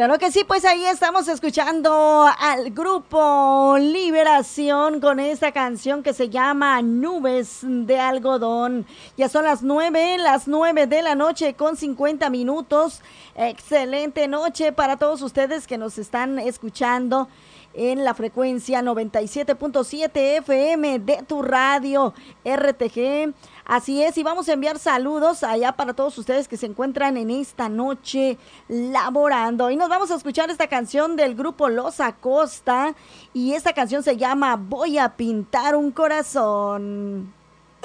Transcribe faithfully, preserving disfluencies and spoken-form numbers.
Claro que sí, pues ahí estamos escuchando al grupo Liberación con esta canción que se llama Nubes de Algodón. Ya son las nueve, las nueve de la noche con cincuenta minutos. Excelente noche para todos ustedes que nos están escuchando en la frecuencia noventa y siete punto siete F M de tu radio R T G. Así es, y vamos a enviar saludos allá para todos ustedes que se encuentran en esta noche laborando. Y nos vamos a escuchar esta canción del grupo Los Acosta, y esta canción se llama Voy a pintar un corazón.